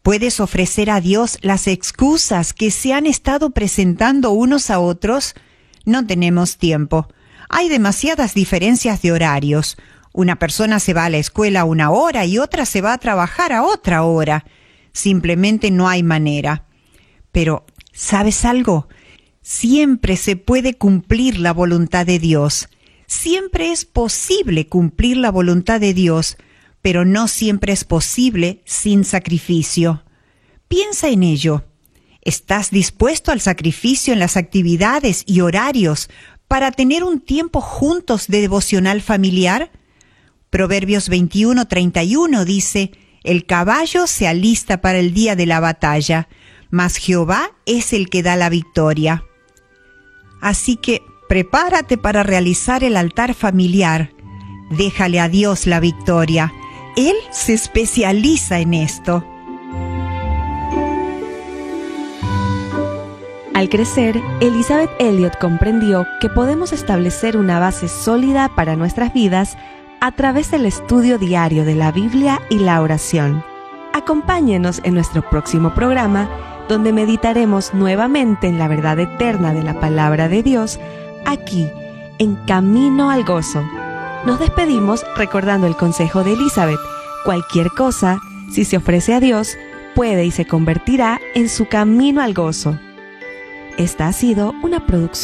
¿Puedes ofrecer a Dios las excusas que se han estado presentando unos a otros? No tenemos tiempo. Hay demasiadas diferencias de horarios. Una persona se va a la escuela a una hora y otra se va a trabajar a otra hora. Simplemente no hay manera. Pero, ¿sabes algo? Siempre se puede cumplir la voluntad de Dios. Siempre es posible cumplir la voluntad de Dios, pero no siempre es posible sin sacrificio. Piensa en ello. ¿Estás dispuesto al sacrificio en las actividades y horarios para tener un tiempo juntos de devocional familiar? Proverbios 21:31 dice: el caballo se alista para el día de la batalla, mas Jehová es el que da la victoria. Así que prepárate para realizar el altar familiar. Déjale a Dios la victoria. Él se especializa en esto. Al crecer, Elizabeth Elliot comprendió que podemos establecer una base sólida para nuestras vidas a través del estudio diario de la Biblia y la oración. Acompáñenos en nuestro próximo programa, donde meditaremos nuevamente en la verdad eterna de la Palabra de Dios, aquí, en Camino al Gozo. Nos despedimos recordando el consejo de Elizabeth: cualquier cosa, si se ofrece a Dios, puede y se convertirá en su camino al gozo. Esta ha sido una producción